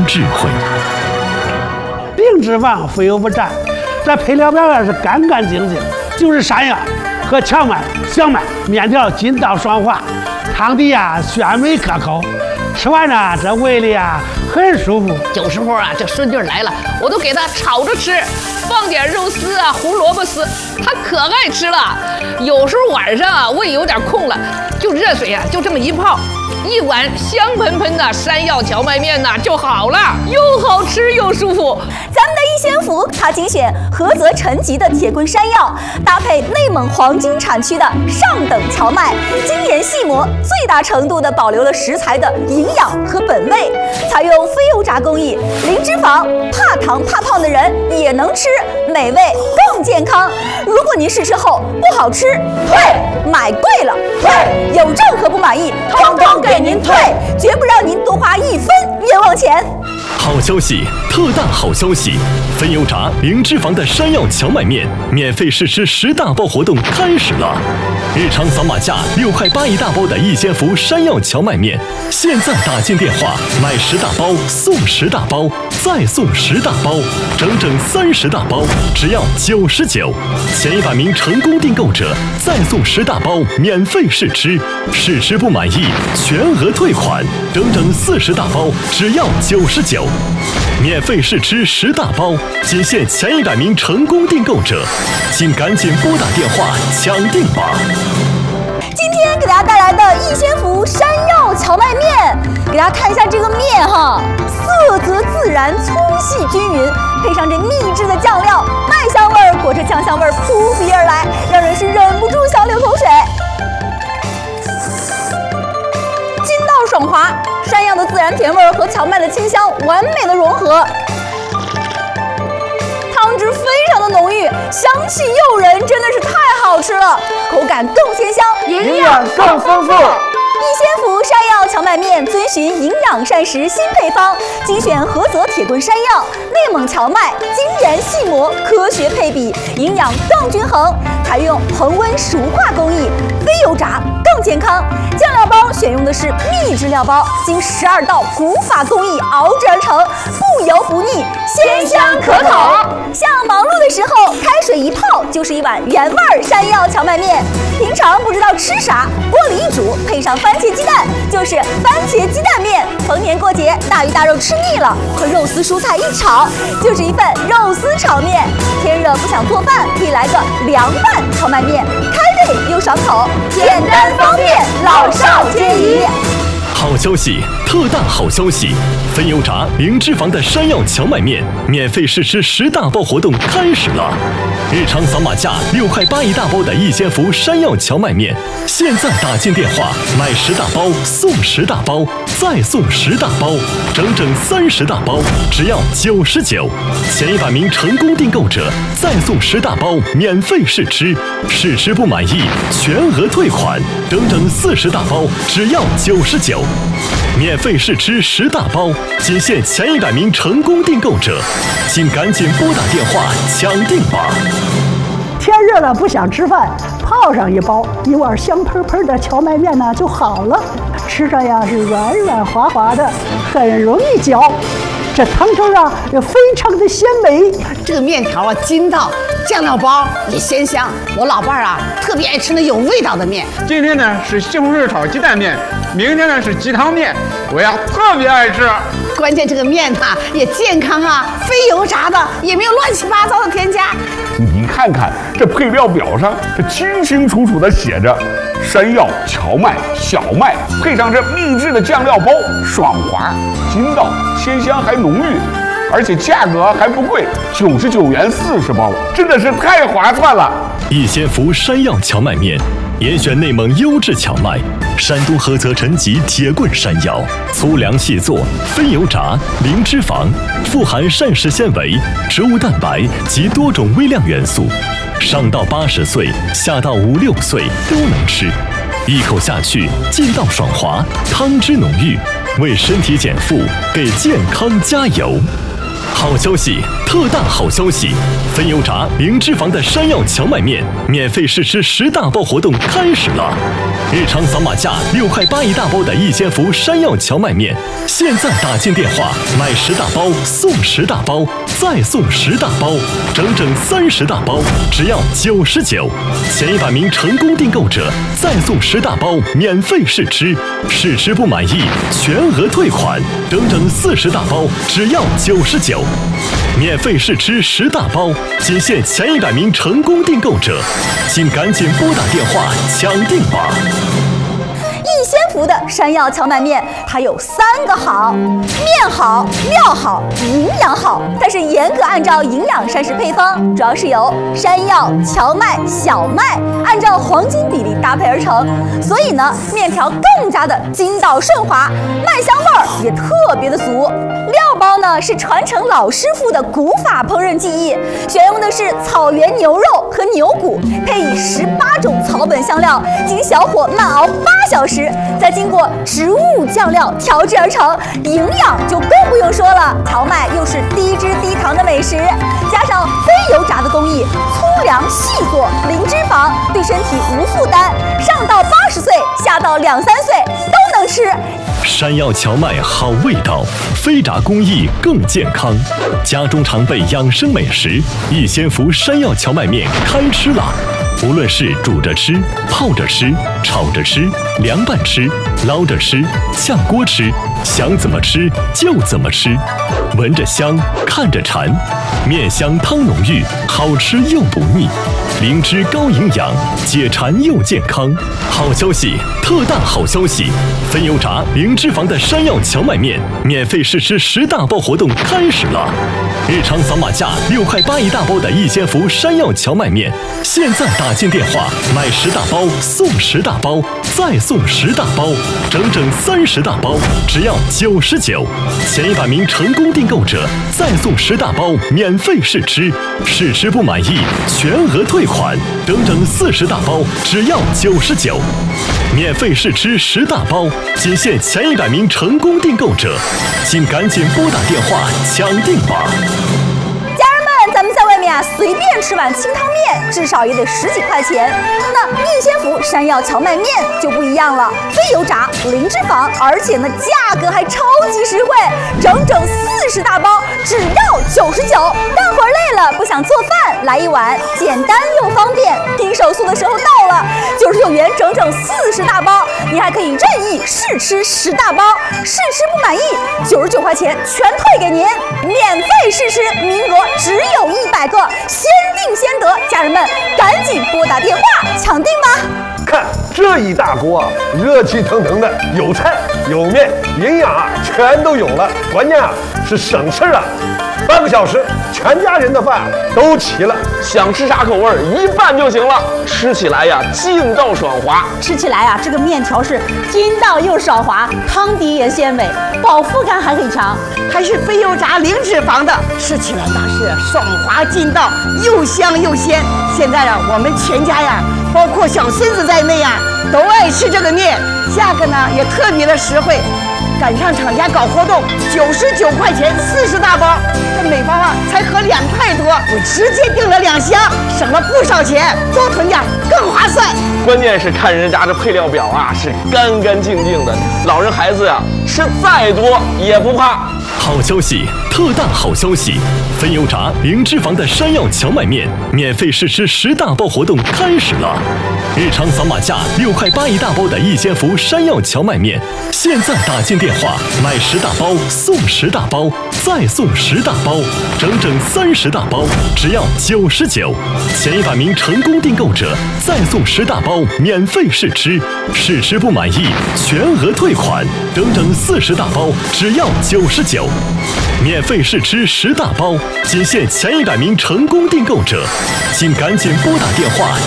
智慧。 灵芝坊非油不蘸，这配料表是干干净净，就是山药和荞麦、小麦，面条筋道爽滑，汤底鲜美可口，吃完这胃里很舒服。 有时候这顺弟来了，我都给他炒着吃，放点肉丝胡萝卜丝，他可爱吃了。有时候晚上胃有点空了，就热水就这么一泡，一碗香喷喷的山药荞麦面就好了，又好吃又舒服。 咱们的逸仙福，它精选菏泽陈集的铁棍山药，搭配内蒙黄金产区的上等荞麦，精研细磨，最大程度地保留了食材的营养和本味。采用非油炸工艺，零脂肪，怕糖怕胖的人也能吃，美味更健康。如果您试吃后不好吃，退；买贵了，退；有任何不满意，通通给您退，绝不让您多花1分冤枉钱。 好消息，特大好消息！非油炸零脂肪的山药荞麦面免费试吃10大包活动开始了！日常扫码价6块8一大包的逸仙福山药荞麦面，现在打进电话买10大包送10大包，再送10大包，整整30大包，只要99。前100名成功订购者再送10大包免费试吃，试吃不满意全额退款，整整40大包，只要99。免费试吃10大包，仅限前100名成功订购者，请赶紧拨打电话抢订吧！ 今天给大家带来的逸仙福山药荞麦面，给大家看一下这个面色泽自然，粗细均匀，配上这秘制的酱料，麦香味儿裹着酱香味儿扑鼻而来，让人是忍不住想流口水。筋道爽滑，山药的自然甜味儿和荞麦的清香完美的融合，汤汁非常的浓郁，香气诱人，真的是太好吃了，口感更鲜香， 营养更丰富。 逸仙福山药荞麦面遵循营养膳食新配方，精选菏泽铁棍山药、内蒙荞麦，精研细磨，科学配比，营养更均衡。采用恒温熟化工艺，非油炸更健康。酱料包选用的是秘制料包，经12道古法工艺熬制而成，不油不腻，鲜香可口。像忙碌的时候，开水一泡就是一碗原味山药荞麦面。平常不知道吃啥，锅里一煮，配上番茄鸡蛋，就是番茄鸡蛋面。逢年过节，大鱼大肉吃腻了，和肉丝蔬菜一炒，就是一份肉丝炒面。天热不想做饭，可以来个凉拌荞麦面，开胃又爽口，简单方便，老少皆宜。 好消息，特大好消息！非油炸零脂肪的山药荞麦面免费试吃10大包活动开始了！日常扫码价6块8一大包的逸仙福山药荞麦面，现在打进电话买10大包送10大包，再送10大包，整整30大包，只要99。前100名成功订购者再送10大包免费试吃，试吃不满意全额退款，整整40大包，只要99。免费试吃10大包，仅限前100名成功订购者，请赶紧拨打电话抢订吧！ 天热了不想吃饭，泡上一包，一碗香喷喷的荞麦面就好了，吃着是软软滑滑的，很容易嚼。这汤汁也非常的鲜美， 这个面条筋道，酱料包也鲜香。我老伴儿特别爱吃那有味道的面。 今天呢是西红柿炒鸡蛋面，明天呢是鸡汤面，我特别爱吃。 关键这个面也健康非油炸的，也没有乱七八糟的添加。 你看看这配料表上，这清清楚楚的写着山药、荞麦、小麦，配上这秘制的酱料包，爽滑、筋道、鲜香还浓郁，而且价格还不贵，99元40包，真的是太划算了。 逸仙福山药荞麦面，严选内蒙优质荞麦，山东菏泽陈集铁棍山药，粗粮细做，非油炸，零脂肪，富含膳食纤维、植物蛋白及多种微量元素，上到80岁，下到5、6岁都能吃，一口下去劲道爽滑，汤汁浓郁，为身体减负，给健康加油。 好消息，特大好消息！分油炸零脂肪的山药荞麦面免费试吃10大包活动开始了！日常扫码价6块8一大包的逸仙福山药荞麦面，现在打进电话买10大包送10大包，再送10大包，整整30大包，只要99。前100名成功订购者再送10大包免费试吃，试吃不满意全额退款，整整40大包，只要99。免费试吃10大包，仅限前100名成功订购者，请赶紧拨打电话抢订吧！ 逸仙福的山药荞麦面，它有3个好：面好、料好、营养好。但是严格按照营养膳食配方，主要是由山药、荞麦、小麦按照黄金比例搭配而成，所以呢，面条更加的筋道顺滑，麦香味儿也特别的足。料包呢是传承老师傅的古法烹饪技艺，选用的是草原牛肉和牛骨，配以18种草本香料，经小火慢熬8小时，再经过植物酱料调制而成，营养就更不用说了。荞麦又是低脂低糖的美食，加上非油炸的工艺，粗粮细做，零脂肪，对身体无负担，上到80岁，下到2、3岁都能吃。 山药荞麦好味道，非炸工艺更健康。家中常备养生美食，逸仙福山药荞麦面开吃啦！无论是煮着吃、泡着吃、炒着吃、凉拌吃、捞着吃、炝锅吃，想怎么吃就怎么吃，闻着香，看着馋，面香汤浓郁，好吃又不腻，灵芝高营养，解馋又健康。好消息，特大好消息！分油炸零脂肪的山药荞麦面免费试吃10大包活动开始了！日常扫码价6块8一大包的逸仙福山药荞麦面，现在打进电话买10大包送10大包，再送10大包，整整30大包，只要99。前100名成功订购者再送10大包免费试吃，试吃不满意全额退款，整整40大包，只要99。免费试吃10大包，仅限前100名成功订购者，请赶紧拨打电话抢订吧！ 家人们，咱们在外面啊，随便吃碗清汤面，至少也得10几块钱。那逸仙福山药荞麦面就不一样了，非油炸，零脂肪，而且呢，价格还超级实惠，整整40大包，只要99。干活累了不想做饭，来一碗，简单又方便。拼手速的时候到了，99元整整40大包，你还可以任意试吃10大包，试吃不满意，99块钱全退给您，免费试吃，名额只有100个，先定先得。家人们，赶紧拨打电话抢订吧！ 看这一大锅啊，热气腾腾的，有菜有面，营养啊全都有了，关键啊是省事啊。半个小时，全家人的饭都齐了。 想吃啥口味一拌就行了，吃起来呀劲道爽滑。 吃起来啊，这个面条是筋道又少滑，汤底也鲜美，饱腹感还很强， 还是非油炸零脂肪的，吃起来那是爽滑劲道，又香又鲜。现在啊，我们全家呀，包括小孙子在内呀，都爱吃这个面，价格呢也特别的实惠。赶上厂家搞活动，99块钱40大包，这每包啊才合2块多，我直接订了2箱，省了不少钱，多囤点更划算。 关键是看人家这配料表啊，是干干净净的，老人孩子呀吃再多也不怕。 好消息，特大好消息！分油炸零脂肪的山药荞麦面免费试吃10大包活动开始了！日常扫码价6块8一大包的逸仙福山药荞麦面，现在打进电话买10大包送10大包，再送10大包，整整30大包，只要99。前100名成功订购者再送10大包免费试吃，试吃不满意全额退款，整整40大包，只要99。免费试吃10大包，仅限前100名成功订购者，请赶紧拨打电话